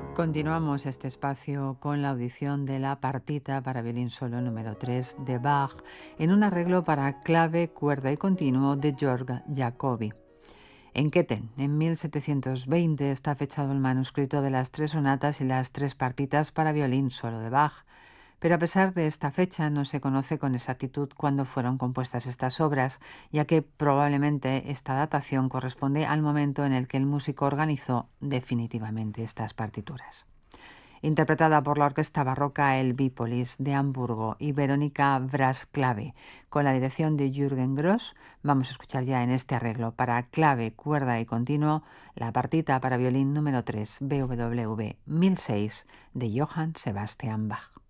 Continuamos este espacio con la audición de la partita para violín solo número 3 de Bach en un arreglo para clave, cuerda y continuo de Georg Jacobi. En Köthen, en 1720, está fechado el manuscrito de las 3 sonatas y las 3 partitas para violín solo de Bach, pero a pesar de esta fecha no se conoce con exactitud cuándo fueron compuestas estas obras, ya que probablemente esta datación corresponde al momento en el que el músico organizó definitivamente estas partituras. Interpretada por la Orquesta Barroca El Bípolis de Hamburgo y Verónica Brasclave, con la dirección de Jürgen Gross, vamos a escuchar ya en este arreglo para clave, cuerda y continuo la partita para violín número 3 BWV 1006 de Johann Sebastian Bach.